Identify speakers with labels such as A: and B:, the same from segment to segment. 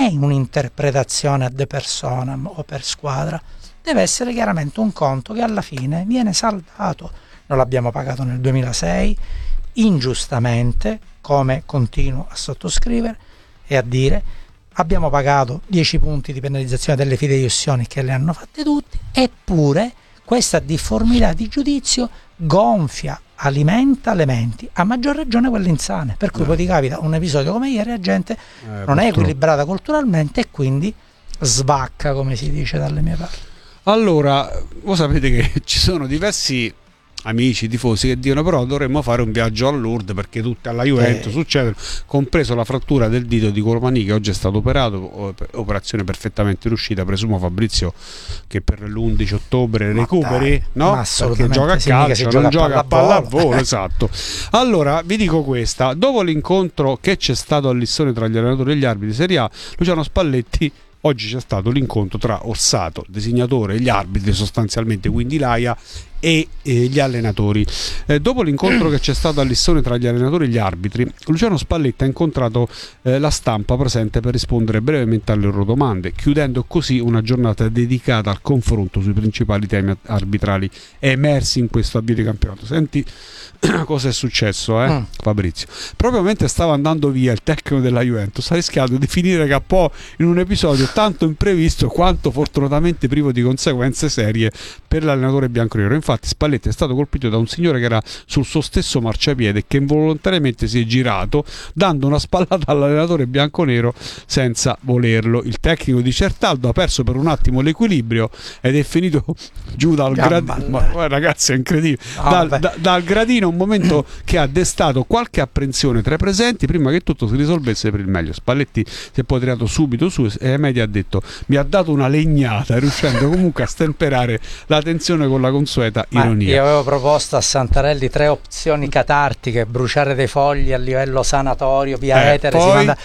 A: è un'interpretazione ad personam o per squadra, deve essere chiaramente un conto che alla fine viene saldato. Non l'abbiamo pagato nel 2006 ingiustamente, come continuo a sottoscrivere e a dire. Abbiamo pagato 10 punti di penalizzazione delle fideiussioni che le hanno fatte tutti, eppure questa difformità di giudizio gonfia, alimenta le menti, a maggior ragione quelle insane, per cui poi ti capita un episodio come ieri, la gente non è equilibrata culturalmente e quindi svacca, come si dice dalle mie parti.
B: Allora, voi sapete che ci sono diversi amici tifosi che dicono però dovremmo fare un viaggio a Lourdes perché tutte alla Juventus succedono, compreso la frattura del dito di Colomani che oggi è stato operato, operazione perfettamente riuscita, presumo Fabrizio che per l'11 ottobre recuperi, no? Perché gioca a calcio, non gioca a pallavolo, esatto. Allora vi dico questa: dopo l'incontro che c'è stato a Lissone tra gli allenatori e gli arbitri di Serie A, Luciano Spalletti, oggi c'è stato l'incontro tra Orsato, designatore, e gli arbitri sostanzialmente, quindi l'AIA e gli allenatori. Dopo l'incontro che c'è stato a Lissone tra gli allenatori e gli arbitri, Luciano Spalletti ha incontrato la stampa presente per rispondere brevemente alle loro domande, chiudendo così una giornata dedicata al confronto sui principali temi arbitrali emersi in questo avvio di campionato. Senti cosa è successo, Fabrizio. Proprio mentre stava andando via il tecnico della Juventus, ha rischiato di finire capo in un episodio tanto imprevisto quanto fortunatamente privo di conseguenze serie per l'allenatore bianconero. Infatti Spalletti è stato colpito da un signore che era sul suo stesso marciapiede e che involontariamente si è girato dando una spallata all'allenatore bianconero senza volerlo. Il tecnico di Certaldo ha perso per un attimo l'equilibrio ed è finito giù dal gradino. Ma ragazzi, è incredibile. Dal gradino, un momento che ha destato qualche apprensione tra i presenti prima che tutto si risolvesse per il meglio. Spalletti si è poi tirato subito su e ai media ha detto: mi ha dato una legnata, riuscendo comunque a stemperare la tensione con la consueta ironia.
A: Io avevo proposto a Santarelli 3 opzioni catartiche: bruciare dei fogli a livello sanatorio via etere,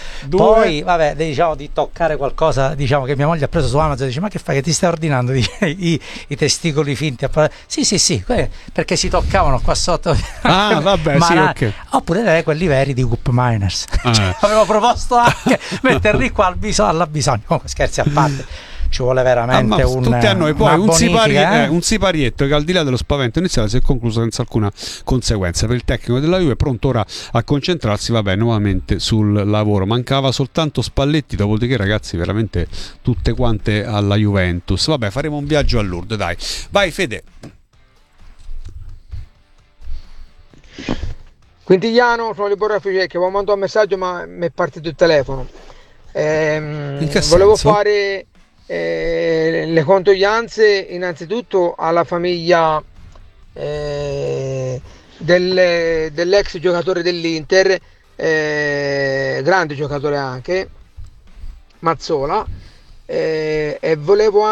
A: poi vabbè, diciamo di toccare qualcosa, diciamo che mia moglie ha preso su Amazon e dice: ma che fai, che ti stai ordinando i testicoli finti? Sì, perché si toccavano qua sotto.
B: Vabbè, sì, okay.
A: Oppure quelli veri di Coop Miners. Avevo proposto anche metterli qua alla bisogna. Comunque, scherzi a parte, ci vuole veramente
B: tutti a noi. Poi un siparietto che al di là dello spavento iniziale si è concluso senza alcuna conseguenza per il tecnico della Juve, pronto ora a concentrarsi nuovamente sul lavoro. Mancava soltanto Spalletti, dopodiché ragazzi veramente tutte quante alla Juventus. Vabbè, faremo un viaggio a Lourdes, dai. Vai Fede.
C: Quintigliano, sono Liborio Figecchi, avevo mandato un messaggio ma mi è partito il telefono. Volevo fare le condoglianze innanzitutto alla famiglia dell'ex giocatore dell'Inter, grande giocatore anche, Mazzola, e volevo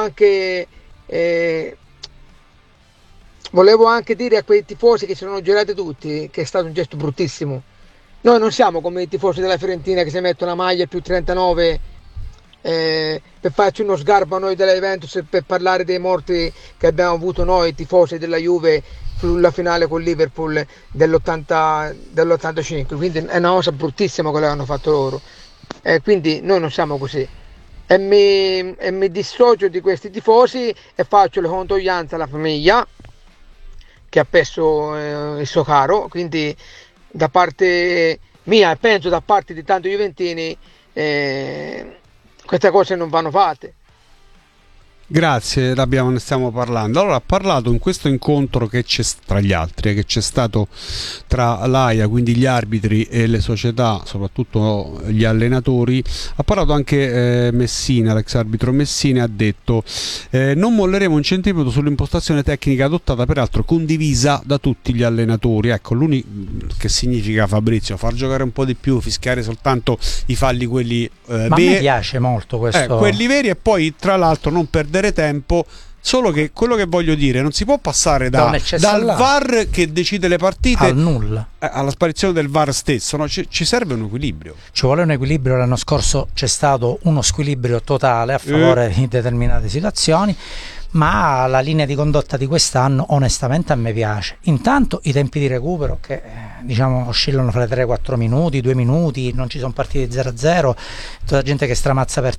C: anche dire a quei tifosi che si sono girati tutti che è stato un gesto bruttissimo. Noi non siamo come i tifosi della Fiorentina che si mettono la maglia più 39 per farci uno sgarbo a noi della Juventus, per parlare dei morti che abbiamo avuto noi tifosi della Juve sulla finale con Liverpool dell'85. Quindi è una cosa bruttissima che hanno fatto loro, quindi noi non siamo così, e mi dissocio di questi tifosi e faccio le condoglianze alla famiglia che ha perso il suo caro. Quindi da parte mia e penso da parte di tanti juventini queste cose non vanno fatte.
B: Grazie, ne stiamo parlando. Allora, ha parlato in questo incontro che c'è, tra gli altri, che c'è stato tra l'AIA, quindi gli arbitri, e le società, soprattutto gli allenatori. Ha parlato anche Messina, l'ex arbitro Messina, ha detto non molleremo un centimetro sull'impostazione tecnica adottata, peraltro condivisa da tutti gli allenatori. Ecco, che significa, Fabrizio? Far giocare un po' di più, fischiare soltanto i falli quelli
A: ma a me piace molto questo,
B: quelli veri, e poi tra l'altro non perdere tempo. Solo che quello che voglio dire, non si può passare dal VAR che decide le partite
A: al nulla,
B: alla sparizione del VAR stesso, no? Ci serve un equilibrio.
A: Ci vuole un equilibrio. L'anno scorso c'è stato uno squilibrio totale a favore di determinate situazioni, ma la linea di condotta di quest'anno onestamente a me piace. Intanto i tempi di recupero che diciamo oscillano fra i 3-4 minuti, 2 minuti, non ci sono partite 0-0, tutta la gente che stramazza per